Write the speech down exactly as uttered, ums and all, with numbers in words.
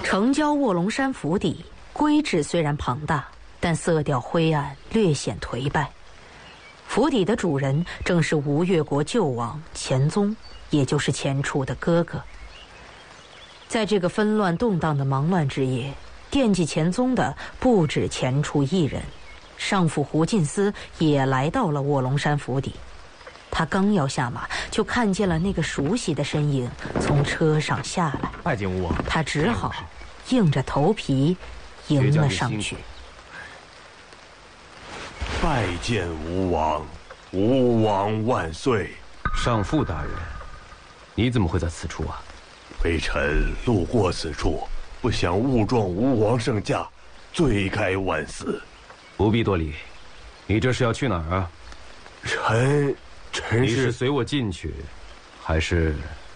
城郊卧龙山府邸，规制虽然庞大，但色调灰暗，略显颓败。府邸的主人正是吴越国旧王钱宗，也就是钱俶的哥哥。在这个纷乱动荡的忙乱之夜，惦记钱宗的不止钱俶一人，上府胡进思也来到了卧龙山府邸。他刚要下马，就看见了那个熟悉的身影从车上下来。 拜见吴王。 他只好硬着头皮迎了上去。 拜见吴王，吴王万岁！ 上父大人，你怎么会在此处啊？ 微臣路过此处，不想误撞吴王圣驾，罪该万死。 不必多礼。你这是要去哪儿啊？ 臣，臣你是随我进去，还是